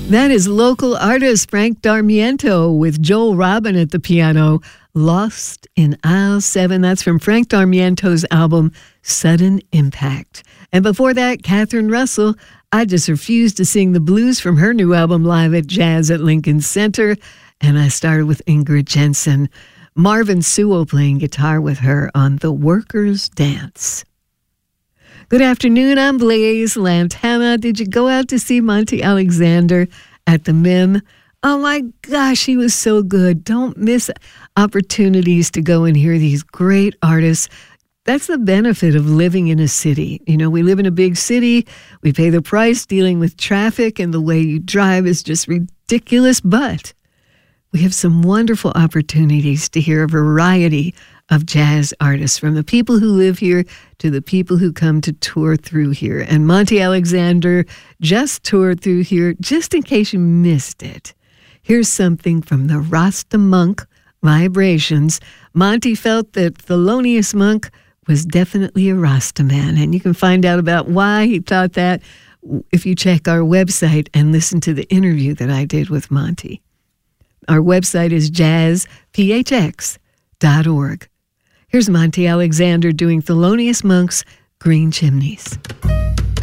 That is local artist Frank Darmiento with Joel Robin at the piano, Lost in Aisle 7. That's from Frank Darmiento's album, Sudden Impact. And before that, Catherine Russell, I Just Refuse to Sing the Blues from her new album, Live at Jazz at Lincoln Center. And I started with Ingrid Jensen, Marvin Sewell playing guitar with her on The Workers' Dance. Good afternoon, I'm Blaise Lantana. Did you go out to see Monty Alexander at the MIM? Oh my gosh, he was so good. Don't miss opportunities to go and hear these great artists. That's the benefit of living in a city. You know, we live in a big city. We pay the price dealing with traffic, and the way you drive is just ridiculous. But we have some wonderful opportunities to hear a variety of jazz artists, from the people who live here to the people who come to tour through here. And Monty Alexander just toured through here, just in case you missed it. Here's something from the Rasta Monk Vibrations. Monty felt that Thelonious Monk was definitely a Rasta man, and you can find out about why he thought that if you check our website and listen to the interview that I did with Monty. Our website is jazzphx.org. Here's Monty Alexander doing Thelonious Monk's Green Chimneys.